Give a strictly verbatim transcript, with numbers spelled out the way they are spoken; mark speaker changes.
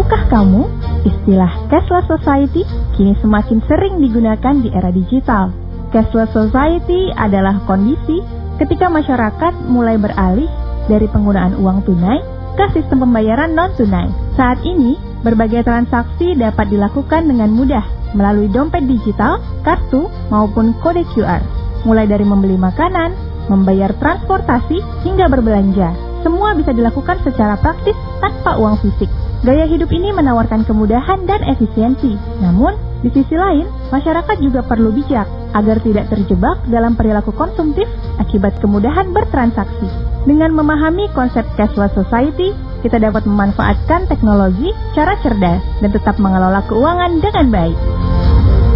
Speaker 1: Tahukah kamu, istilah cashless society kini semakin sering digunakan di era digital. Cashless society adalah kondisi ketika masyarakat mulai beralih dari penggunaan uang tunai ke sistem pembayaran non-tunai. Saat ini, berbagai transaksi dapat dilakukan dengan mudah melalui dompet digital, kartu, maupun kode Q R. Mulai dari membeli makanan, membayar transportasi, hingga berbelanja. Semua bisa dilakukan secara praktis tanpa uang fisik. Gaya hidup ini menawarkan kemudahan dan efisiensi. Namun, di sisi lain, masyarakat juga perlu bijak agar tidak terjebak dalam perilaku konsumtif akibat kemudahan bertransaksi. Dengan memahami konsep cashless society, kita dapat memanfaatkan teknologi secara cerdas dan tetap mengelola keuangan dengan baik.